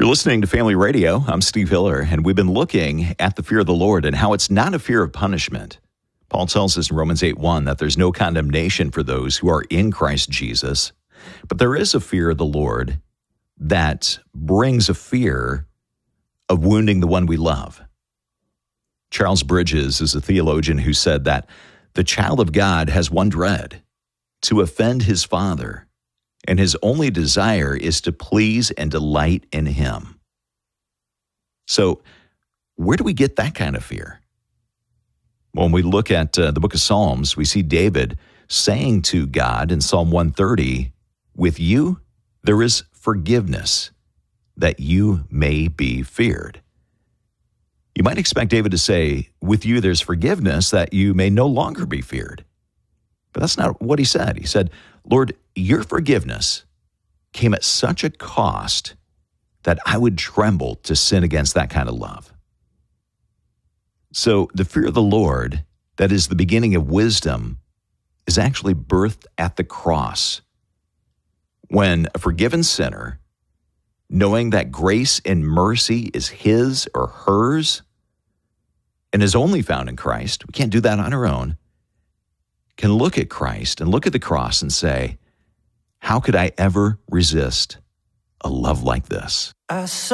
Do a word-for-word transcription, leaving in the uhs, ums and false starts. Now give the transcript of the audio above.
You're listening to Family Radio. I'm Steve Hiller, and we've been looking at the fear of the Lord and how it's not a fear of punishment. Paul tells us in Romans eight one that there's no condemnation for those who are in Christ Jesus, but there is a fear of the Lord that brings a fear of wounding the one we love. Charles Bridges is a theologian who said that the child of God has one dread, to offend his father, and his only desire is to please and delight in him. So, where do we get that kind of fear? When we look at uh, the book of Psalms, we see David saying to God in Psalm one thirty, "With you there is forgiveness, that you may be feared." You might expect David to say, "With you there's forgiveness, that you may no longer be feared." But that's not what he said. He said, "Lord, your forgiveness came at such a cost that I would tremble to sin against that kind of love." So the fear of the Lord, that is the beginning of wisdom, is actually birthed at the cross. When a forgiven sinner, knowing that grace and mercy is his or hers and is only found in Christ, we can't do that on our own, can look at Christ and look at the cross and say, how could I ever resist a love like this? I saw